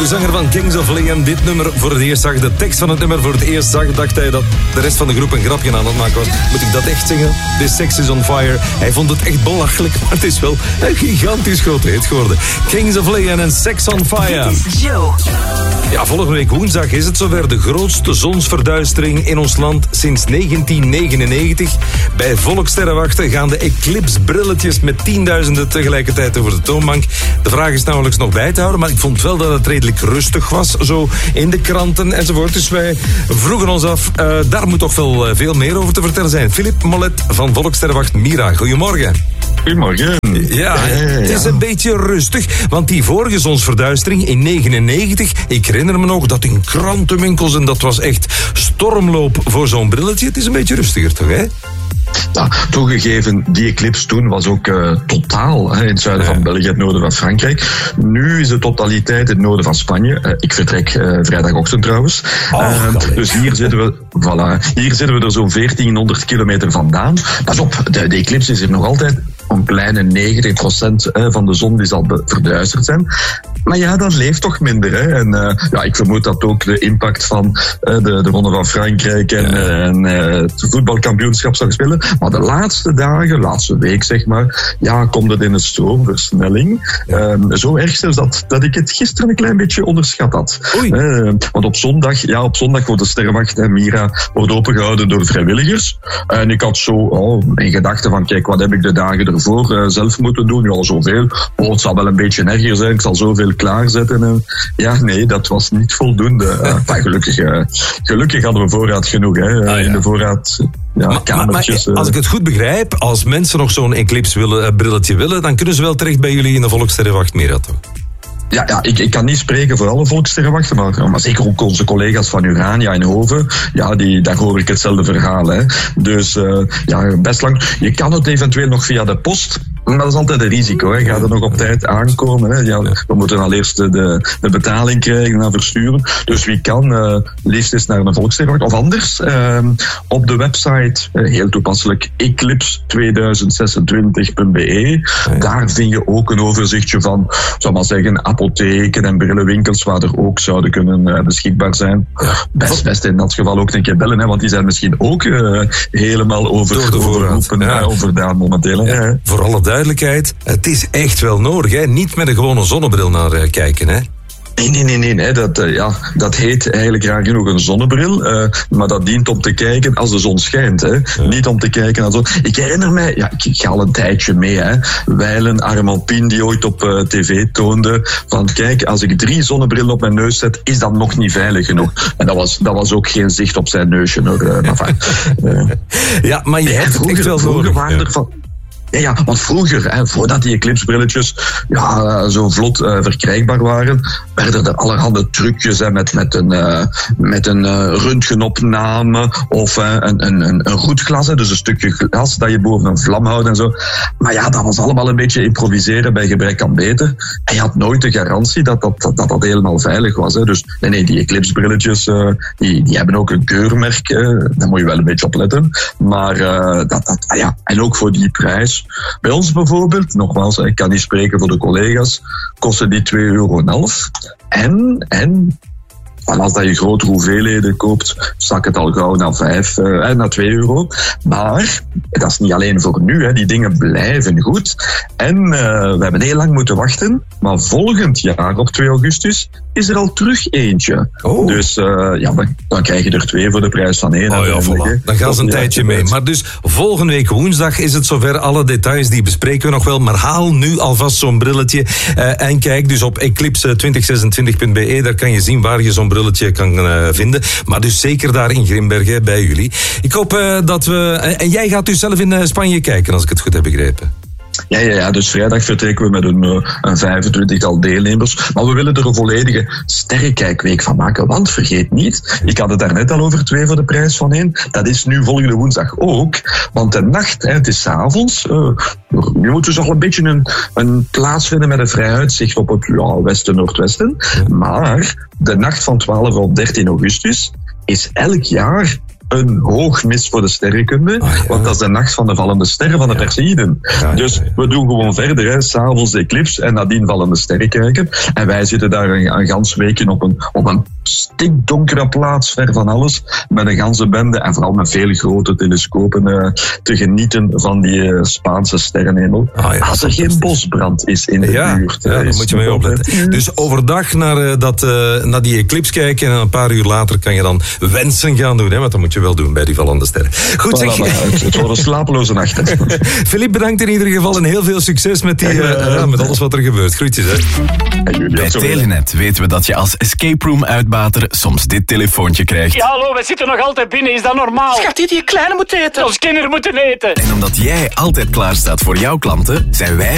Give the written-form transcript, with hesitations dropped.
de zanger van Kings of Leon dit nummer voor het eerst zag, de tekst van het nummer voor het eerst zag, dacht hij dat de rest van de groep een grapje aan het maken was. Moet ik dat echt zingen? This Sex is on Fire. Hij vond het echt belachelijk, maar het is wel een gigantisch grote hit geworden. Kings of Leon en Sex on Fire. Dit is Joe. Ja, volgende week woensdag is het zover. De grootste zonsverduistering in ons land sinds 1999. Bij Volkssterrenwachten gaan de eclipsebrilletjes met tienduizenden tegelijkertijd over de toonbank. De vraag is nauwelijks nog bij te houden, maar ik vond wel dat het redelijk rustig was, zo in de kranten enzovoort. Dus wij vroegen ons af, daar moet toch wel veel meer over te vertellen zijn. Philip Mollet van Volkssterrenwacht Mira, goedemorgen. Goedemorgen. Ja, het is een beetje rustig, want die vorige zonsverduistering in 1999, ik herinner me nog dat in krantenwinkels, en dat was echt stormloop voor zo'n brilletje. Het is een beetje rustiger toch, hè? Ja, toegegeven, die eclipse toen was ook totaal in het zuiden van België, het noorden van Frankrijk. Nu is de totaliteit het noorden van Spanje. Ik vertrek vrijdagochtend trouwens. Dus hier zitten we er zo'n 1400 kilometer vandaan. Pas op, de eclipse is er nog altijd een kleine 90% van de zon die zal verduisterd zijn. Maar ja, dat leeft toch minder. Hè? En ik vermoed dat ook de impact van de Ronde van Frankrijk en het voetbalkampioenschap zal spelen. Maar de laatste dagen, laatste week zeg maar, komt het in een stroomversnelling. Zo erg zelfs dat ik het gisteren een klein beetje onderschat had. Want op zondag wordt de Sterrenwacht en Mira wordt opengehouden door vrijwilligers. En ik had zo in gedachten van, kijk, wat heb ik de dagen ervoor zelf moeten doen? Ja, zoveel. Het zal wel een beetje erger zijn, ik zal zoveel klaarzetten. Nee, dat was niet voldoende. Gelukkig hadden we voorraad genoeg. Hè. In de voorraad... Ja, kamertjes, maar als ik het goed begrijp, als mensen nog zo'n eclipse-brilletje willen, dan kunnen ze wel terecht bij jullie in de Volkssterrenwacht Mira, toch? Ja, ik kan niet spreken voor alle Volkssterrenwachten, maar zeker ook onze collega's van Urania en Hoven, daar hoor ik hetzelfde verhaal. Hè. Dus best lang. Je kan het eventueel nog via de post, maar dat is altijd een risico. Hè. Gaat er nog op tijd aankomen? Hè. We moeten al eerst de betaling krijgen en versturen. Dus wie kan, liefst eens naar een Volkssterrenwacht. Of anders, op de website, heel toepasselijk, eclipse2026.be. Daar vind je ook een overzichtje van, zal maar zeggen, apotheken en brillenwinkels waar er ook zouden kunnen beschikbaar zijn. Best in dat geval ook een keer bellen, hè, want die zijn misschien ook helemaal overdaan momenteel. Hè. Ja, voor alle duidelijkheid, het is echt wel nodig, hè? Niet met een gewone zonnebril naar kijken, hè? Nee. Dat heet eigenlijk raar genoeg een zonnebril, maar dat dient om te kijken als de zon schijnt. Hè. Niet om te kijken als zon. Ik herinner mij, ik ga al een tijdje mee, hè, wijlen Armand Pien die ooit op tv toonde van kijk, als ik 3 zonnebrillen op mijn neus zet, is dat nog niet veilig genoeg. En dat was ook geen zicht op zijn neusje. Ja, maar je hebt het echt wel nodig. Ja, want vroeger, voordat die eclipsebrilletjes zo vlot verkrijgbaar waren, werden er allerhande trucjes met een röntgenopname of een roetglas, dus een stukje glas dat je boven een vlam houdt en zo. Maar dat was allemaal een beetje improviseren bij gebrek aan beter. En je had nooit de garantie dat helemaal veilig was. Hè. Dus nee, die eclipsebrilletjes, die hebben ook een keurmerk. Daar moet je wel een beetje op letten. Maar en ook voor die prijs. Bij ons bijvoorbeeld, nogmaals, ik kan niet spreken voor de collega's, kosten die €2,5. En als dat je grotere hoeveelheden koopt, zak het al gauw naar €2. Maar dat is niet alleen voor nu, hè. Die dingen blijven goed. En we hebben heel lang moeten wachten, maar volgend jaar op 2 augustus is er al terug eentje. Dus dan krijg je er 2 voor de prijs van 1. Voilà. Dan gaan ze een tijdje mee. Maar dus volgende week woensdag is het zover. Alle details die bespreken we nog wel. Maar haal nu alvast zo'n brilletje. En kijk dus op eclipse2026.be. Daar kan je zien waar je zo'n brilletje kan vinden. Maar dus zeker daar in Grimbergen bij jullie. Ik hoop dat we... En jij gaat dus zelf in Spanje kijken, als ik het goed heb begrepen. Ja, dus vrijdag vertrekken we met een 25-tal deelnemers. Maar we willen er een volledige sterrenkijkweek van maken. Want vergeet niet, ik had het daarnet al over 2 voor de prijs van 1. Dat is nu volgende woensdag ook. Want de nacht, het is 's avonds. Je moet dus al een beetje een plaats vinden met een vrij uitzicht op het westen, noordwesten. Maar de nacht van 12 op 13 augustus is elk jaar een hoog mis voor de sterrenkunde, want dat is de nacht van de vallende sterren van de Perseïden. Dus we doen gewoon verder, hè, 's avonds de eclips en nadien vallende sterren kijken. En wij zitten daar een gans weekje op een stikdonkere plaats, ver van alles, met een ganse bende en vooral met veel grote telescopen te genieten van die Spaanse sterrenhemel. Als er geen bosbrand is in de buurt. Ja, daar moet je mee opletten. Dus overdag naar die eclips kijken en een paar uur later kan je dan wensen gaan doen, hè, want dat moet je wel doen bij die vallende sterren. Goed, zeg. Het wordt een slapeloze nacht. Philippe, bedankt in ieder geval en heel veel succes met met alles wat er gebeurt. Groetjes, hè. Bij Telenet weten we dat je als escape room uitbater soms dit telefoontje krijgt. Ja, hallo, we zitten nog altijd binnen. Is dat normaal? Schat, die kleine moet eten. Ons kinderen moeten eten. En omdat jij altijd klaar staat voor jouw klanten, zijn wij